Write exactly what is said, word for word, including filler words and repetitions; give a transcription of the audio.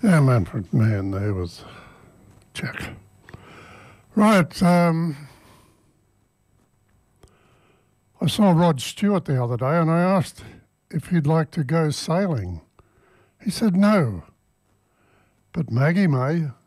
Yeah, Manfred Mann there was Jack. Right, um, I saw Rod Stewart the other day and I asked if he'd like to go sailing. He said no, but Maggie may.